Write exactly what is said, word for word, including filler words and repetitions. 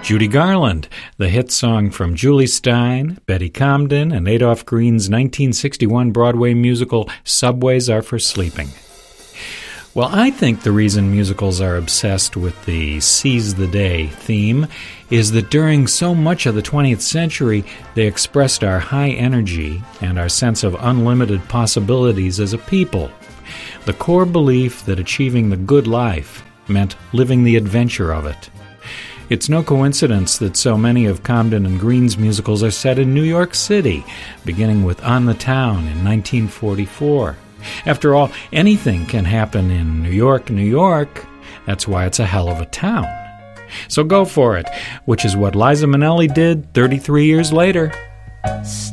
Judy Garland, the hit song from Julie Stein, Betty Comden, and Adolph Green's nineteen sixty-one Broadway musical Subways Are for Sleeping. Well, I think the reason musicals are obsessed with the seize the day theme is that during so much of the twentieth century, they expressed our high energy and our sense of unlimited possibilities as a people. The core belief that achieving the good life meant living the adventure of it. It's no coincidence that so many of Comden and Green's musicals are set in New York City, beginning with On the Town in nineteen forty-four. After all, anything can happen in New York, New York. That's why it's a hell of a town. So go for it, which is what Liza Minnelli did thirty-three years later.